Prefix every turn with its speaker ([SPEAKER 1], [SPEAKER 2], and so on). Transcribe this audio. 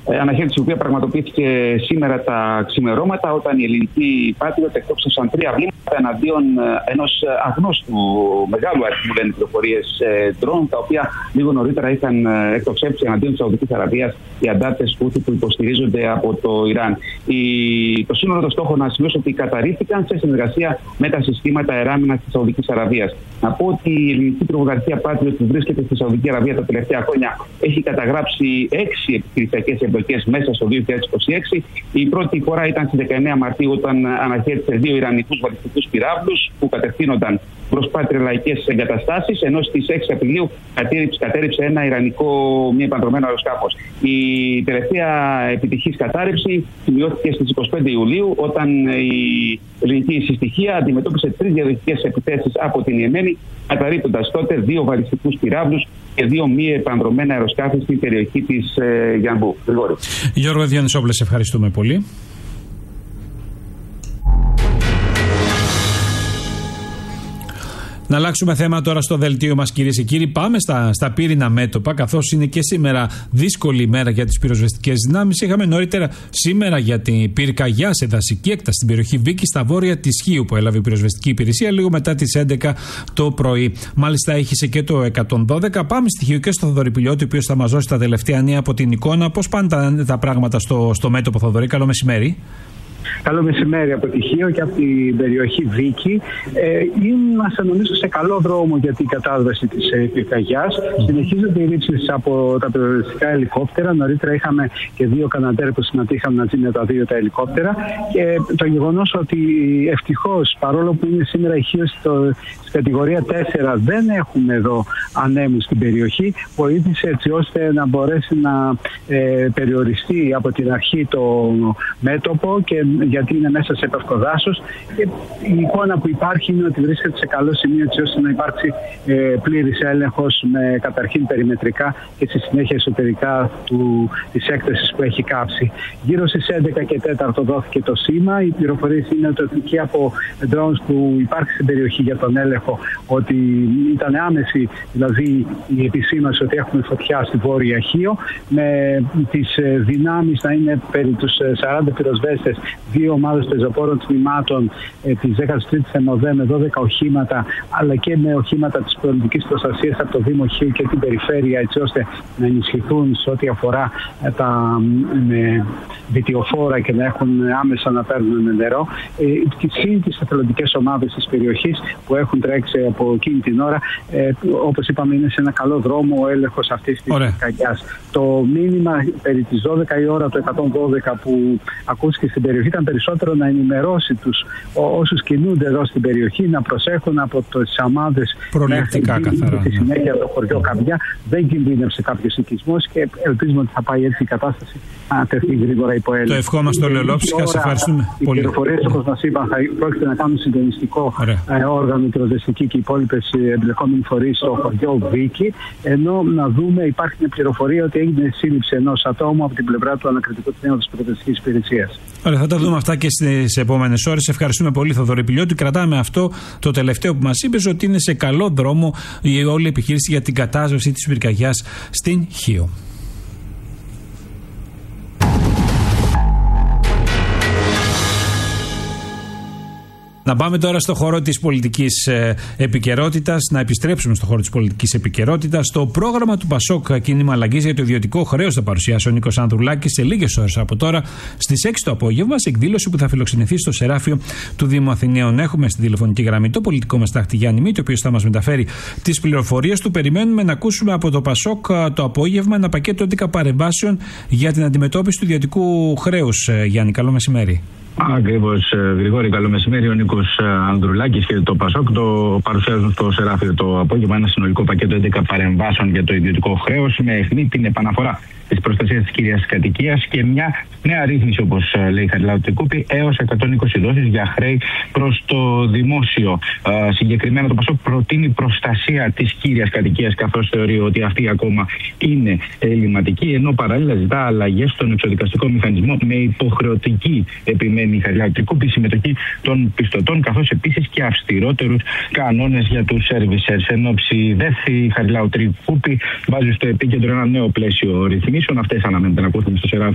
[SPEAKER 1] Αναχέτηση η οποία πραγματοποιήθηκε σήμερα τα ξημερώματα, όταν οι ελληνικοί Patriot εκτόξευσαν 3 βλήματα εναντίον ενός αγνώστου μεγάλου αριθμού, λένε πληροφορίες, ντρόν, τα οποία λίγο νωρίτερα είχαν εκτοξεύσει εναντίον της Σαουδικής Αραβίας οι αντάρτες Χούθι που υποστηρίζονται από το Ιράν. Το σύνολο των στόχων, να σημειώσω ότι καταρρίφθηκαν σε συνεργασία με τα συστήματα αεράμινας της Σαουδικής Αραβίας. Να πω ότι η ελληνική πυροβολαρχία Patriot που βρίσκεται στη Σαουδική Αραβία τα τελευταία χρόνια έχει καταγράψει 6 επιχειρησιακές εμπλοκές μέσα στο 2026. Η πρώτη φορά ήταν στις 19 Μαρτίου, όταν αναχέτησε 2 ιρανικούς βαλιστικούς πυράβλους που κατευθύνονταν προς πατριαρχικές εγκαταστάσεις, ενώ στις 6 Απριλίου κατέρριψε ένα ιρανικό μη επανδρωμένο αεροσκάφος. Η τελευταία επιτυχής κατάρριψη σημειώθηκε στις 25 Ιουλίου, όταν η ελληνική συστοιχεία αντιμετώπισε 3 διαδοχικές επιθέσεις από την Ιεμένη, καταρρίπτοντας τότε 2 βαλιστικούς πυράβλους και 2 μη επανδρωμένα αεροσκάφη στην περιοχή της Γιανμπού.
[SPEAKER 2] Γιώργο Διονυσόπουλε, σε ευχαριστούμε πολύ. Να αλλάξουμε θέμα τώρα στο δελτίο μας, κυρίες και κύριοι. Πάμε στα πύρινα μέτωπα, καθώς είναι και σήμερα δύσκολη ημέρα για τις πυροσβεστικές δυνάμεις. Είχαμε νωρίτερα σήμερα για την πυρκαγιά σε δασική έκταση στην περιοχή Βίκη, στα βόρεια της Χίου, που έλαβε η πυροσβεστική υπηρεσία λίγο μετά τις 11 το πρωί. Μάλιστα, έχισε και το 112. Πάμε στη Χίου και στο Θοδωρή Πηλιώτη, ο οποίος θα μας δώσει τα τελευταία νέα από την εικόνα. Πώς πάνε τα πράγματα στο μέτωπο, Θοδωρή? Καλό μεσημέρι.
[SPEAKER 3] Καλό μεσημέρι από τη Χίο και από την περιοχή Βίκη. Είμαστε νομίζω σε καλό δρόμο για την κατάσβεση της πυρκαγιάς. Συνεχίζονται οι ρήψεις από τα πυροσβεστικά ελικόπτερα. Νωρίτερα είχαμε και 2 Καναντέρ που συμμετείχαν μαζί με τα 2 τα ελικόπτερα. Και το γεγονός ότι ευτυχώς, παρόλο που είναι σήμερα η Χίο στη κατηγορία 4, δεν έχουμε εδώ ανέμους στην περιοχή, βοήθησε έτσι ώστε να μπορέσει να περιοριστεί από την αρχή το μέτωπο, και γιατί είναι μέσα σε πευκοδάσος, και η εικόνα που υπάρχει είναι ότι βρίσκεται σε καλό σημείο έτσι ώστε να υπάρξει πλήρης έλεγχος με καταρχήν περιμετρικά και στη συνέχεια εσωτερικά της έκθεσης που έχει κάψει. Γύρω στις 11 και 4 δόθηκε το σήμα. Οι πληροφορίες είναι ότι και από drones που υπάρχει στην περιοχή για τον έλεγχο, ότι ήταν άμεση δηλαδή η επισήμανση ότι έχουμε φωτιά στη Βόρεια Χίο, με τις δυνάμεις να είναι περί τους 40 πυροσβέστες, 2 ομάδες πεζοπόρων τμήματων της 13ης ΕΜΟΔΕ με 12 οχήματα, αλλά και με οχήματα της πολιτικής προστασίας από το Δήμο Χίου και την περιφέρεια, έτσι ώστε να ενισχυθούν σε ό,τι αφορά τα βιτιοφόρα και να έχουν άμεσα να παίρνουν νερό. Τις εθελοντικές ομάδες της περιοχής που έχουν τρέξει από εκείνη την ώρα, όπως είπαμε, είναι σε ένα καλό δρόμο ο έλεγχος αυτής της πυρκαγιάς. Το μήνυμα περί τις 12 η ώρα, το 112 που ακούστηκε στην περιοχή, ήταν περισσότερο να ενημερώσει όσους κινούνται εδώ στην περιοχή να προσέχουν από τις αμάδες
[SPEAKER 2] προληπτικά καθαρά.
[SPEAKER 3] Στη συνέχεια το χωριό Καμπιά δεν κινδύνευσε κάποιος οικισμός και ελπίζουμε ότι θα πάει έτσι η κατάσταση να τεθεί γρήγορα υπό έλεγχο.
[SPEAKER 2] Το ευχόμαστε ολολόψυχα. Σε ευχαριστούμε πολύ.
[SPEAKER 3] Οι πληροφορίες, όπως μας είπαν, θα πρόκειται να κάνουν συντονιστικό όργανο, πυροσβεστική και οι υπόλοιπες εμπλεκόμενοι φορείς στο χωριό Βίκη. Ενώ να δούμε, υπάρχει μια πληροφορία ότι έγινε σύλληψη ενός ατόμου από την πλευρά του ανακριτικού τμήματος της πυροσβεστικής υπηρεσίας.
[SPEAKER 2] Ωραία, θα τα δούμε αυτά και στις επόμενες ώρες. Ευχαριστούμε πολύ, Θοδωρή Πηλιώτη. Κρατάμε αυτό το τελευταίο που μας είπες, ότι είναι σε καλό δρόμο η όλη επιχείρηση για την κατάσβεση της πυρκαγιάς στην Χίο. Να πάμε τώρα στο χώρο της πολιτικής επικαιρότητας, να επιστρέψουμε στο χώρο της πολιτικής επικαιρότητας. Το πρόγραμμα του Πασόκ Κίνημα Αλλαγής για το ιδιωτικό χρέος θα παρουσιάσει ο Νίκος Ανδρουλάκης σε λίγες ώρες από τώρα στις 6 το απόγευμα, σε εκδήλωση που θα φιλοξενηθεί στο Σεράφιο του Δήμου Αθηναίων. Έχουμε στη τηλεφωνική γραμμή το πολιτικό μας τάχτη Γιάννη Μήτη, ο οποίος θα μας μεταφέρει τις πληροφορίες του. Περιμένουμε να ακούσουμε από το Πασόκ το απόγευμα ένα πακέτο 11 παρεμβάσεων για την αντιμετώπιση του ιδιωτικού χρέους. Γιάννη, καλό μεσημέρι.
[SPEAKER 4] Ακριβώς, Γρηγόρη, καλό μεσημέρι. Ο Νίκος Ανδρουλάκης και το Πασόκ το παρουσιάζουν στο Σεράφιο το απόγευμα ένα συνολικό πακέτο 11 παρεμβάσεων για το ιδιωτικό χρέος, με αιχμή την επαναφορά της προστασίας της κύριας κατοικίας και μια νέα ρύθμιση, όπως λέει η Χαριλάου Τρικούπη, έως 120 δόσεις για χρέη προς το δημόσιο. Συγκεκριμένα, το Πασόκ προτείνει προστασία της κύριας κατοικίας, καθώς θεωρεί ότι αυτή ακόμα είναι ελληματική, ενώ παράλληλα ζητά αλλαγές στον εξοδικαστικό μηχανισμό με υποχρεωτική, επιμένει η Χαριλάου Τρικούπη, συμμετοχή των πιστωτών, καθώς επίσης και αυστηρότερους κανόνες για τους servicers. Εν όψη δεύτερη, η Χαριλάου Τρικούπη βάζει στο επίκεντρο ένα νέο πλαίσιο ρυθμίσεων. Αυτές αναμένεται να ακούσουμε στο Σεράφιο